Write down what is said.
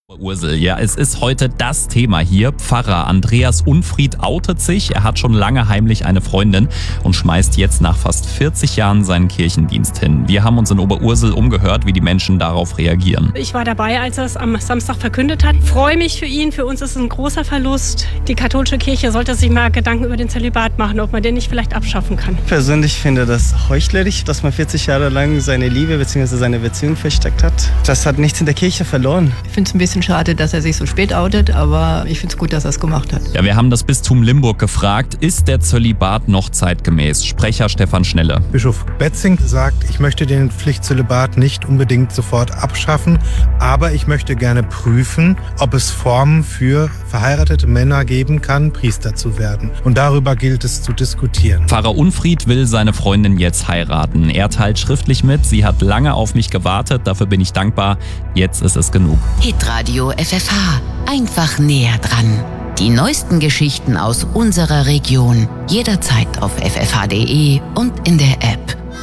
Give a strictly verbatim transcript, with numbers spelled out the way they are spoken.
Ursel, ja, es ist heute das Thema hier. Pfarrer Andreas Unfried outet sich. Er hat schon lange heimlich eine Freundin und schmeißt jetzt nach fast vierzig Jahren seinen Kirchendienst hin. Wir haben uns in Oberursel umgehört, wie die Menschen darauf reagieren. Ich war dabei, als er es am Samstag verkündet hat. Freue mich für ihn. Für uns ist es ein großer Verlust. Die katholische Kirche sollte sich mal Gedanken über den Zölibat machen, ob man den nicht vielleicht abschaffen kann. Ich persönlich finde das heuchlerisch, dass man vierzig Jahre lang seine Liebe bzw. seine Beziehung versteckt hat. Das hat nichts in der Kirche verloren. Ich finde es ein bisschen schade, dass er sich so spät outet, aber ich finde es gut, dass er es gemacht hat. Ja, wir haben das Bistum Limburg gefragt, ist der Zölibat noch zeitgemäß? Sprecher Stefan Schnelle. Bischof Betzing sagt, ich möchte den Pflichtzölibat nicht unbedingt sofort abschaffen, aber ich möchte gerne prüfen, ob es Formen für verheiratete Männer geben kann, Priester zu werden. Und darüber gilt es zu diskutieren. Pfarrer Unfried will seine Freundin jetzt heiraten. Er teilt schriftlich mit, sie hat lange auf mich gewartet, dafür bin ich dankbar. Jetzt ist es genug. Hitradio F F H. Einfach näher dran. Die neuesten Geschichten aus unserer Region. Jederzeit auf f f h punkt d e und in der App.